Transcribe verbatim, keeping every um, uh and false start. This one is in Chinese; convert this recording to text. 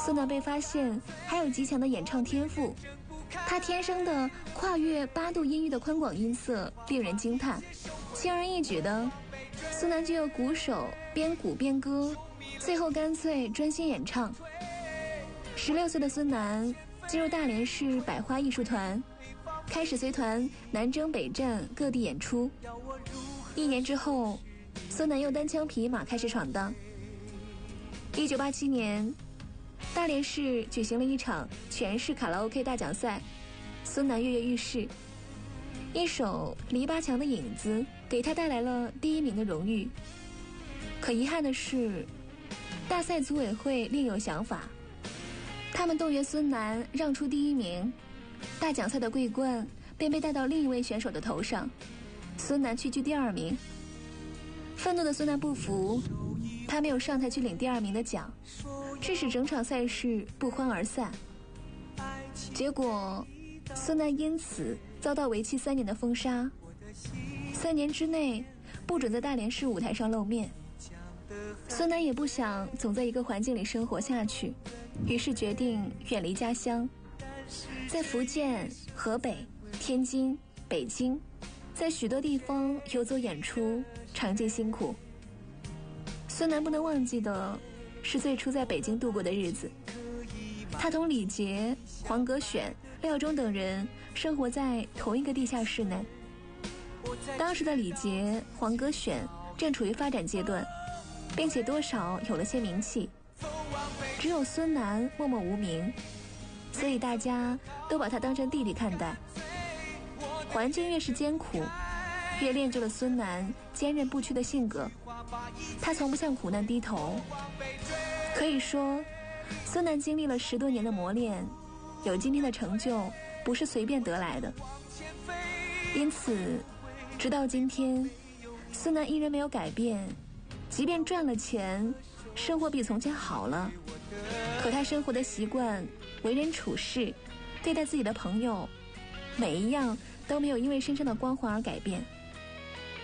孙楠被发现还有极强的演唱天赋，他天生的跨越八度音域的宽广音色令人惊叹。轻而易举的，孙楠就由鼓手边鼓边歌，最后干脆专心演唱。十六岁的孙楠进入大连市百花艺术团，开始随团南征北战各地演出。一年之后，孙楠又单枪匹马开始闯荡。一九八七年，大连市举行了一场全市卡拉 OK 大奖赛，孙楠跃跃欲试，一首《篱笆墙的影子》给他带来了第一名的荣誉。可遗憾的是，大赛组委会另有想法，他们动员孙楠让出第一名，大奖赛的桂冠便被带到另一位选手的头上，孙楠屈居第二名。愤怒的孙楠不服，他没有上台去领第二名的奖，致使整场赛事不欢而散。结果孙楠因此遭到为期三年的封杀，三年之内不准在大连市舞台上露面。孙楠也不想总在一个环境里生活下去，于是决定远离家乡，在福建、河北、天津、北京，在许多地方游走演出，尝尽辛苦。孙楠不能忘记的是最初在北京度过的日子，他同李杰、黄格选、廖忠等人生活在同一个地下室内。当时的李杰、黄格选正处于发展阶段，并且多少有了些名气，只有孙楠默默无名，所以大家都把他当成弟弟看待。环境越是艰苦，越练就了孙楠坚韧不屈的性格，他从不向苦难低头。可以说，孙楠经历了十多年的磨练，有今天的成就不是随便得来的。因此直到今天，孙楠依然没有改变，即便赚了钱，生活比从前好了，可他生活的习惯、为人处事、对待自己的朋友，每一样都没有因为身上的光环而改变。